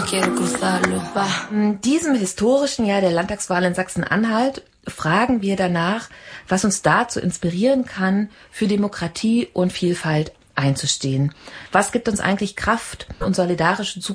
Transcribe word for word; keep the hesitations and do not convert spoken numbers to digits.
In diesem historischen Jahr der Landtagswahl in Sachsen-Anhalt fragen wir danach, was uns dazu inspirieren kann, für Demokratie und Vielfalt einzustehen. Was gibt uns eigentlich Kraft und solidarische Zukunft